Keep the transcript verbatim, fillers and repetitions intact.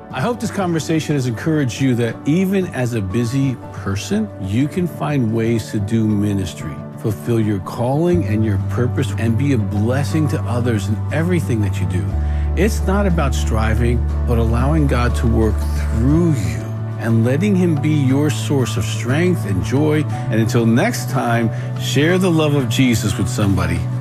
I hope this conversation has encouraged you that even as a busy person, you can find ways to do ministry, fulfill your calling and your purpose, and be a blessing to others in everything that you do. It's not about striving, but allowing God to work through you and letting him be your source of strength and joy. And until next time, share the love of Jesus with somebody.